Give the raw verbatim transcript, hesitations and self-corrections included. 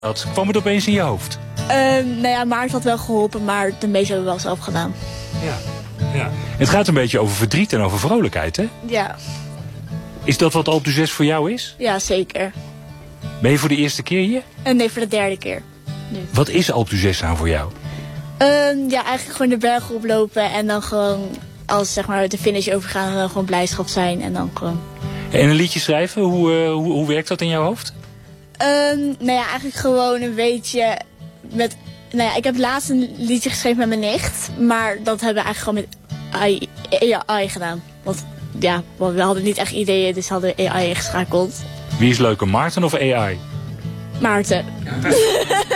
Dat kwam het opeens in je hoofd? Um, nou ja, Maarten had wel geholpen, maar de meeste hebben we wel zelf gedaan. Ja. ja. Het gaat een beetje over verdriet en over vrolijkheid, hè? Ja. Is dat wat Alpe d'Huez voor jou is? Ja, zeker. Ben je voor de eerste keer hier? En nee, voor de derde keer. Nu. Wat is Alpe d'Huez nou voor jou? Um, ja, eigenlijk gewoon de bergen oplopen en dan gewoon, als zeg maar de finish overgaan, dan gewoon blijdschap zijn en dan gewoon... En een liedje schrijven, hoe, uh, hoe, hoe werkt dat in jouw hoofd? Um, nou ja, eigenlijk gewoon een beetje met... Nou ja, ik heb laatst een liedje geschreven met mijn nicht, maar dat hebben we eigenlijk gewoon met A I gedaan. Want ja, we hadden niet echt ideeën, dus hadden we A I ingeschakeld. Wie is leuker, Maarten of A I? Maarten.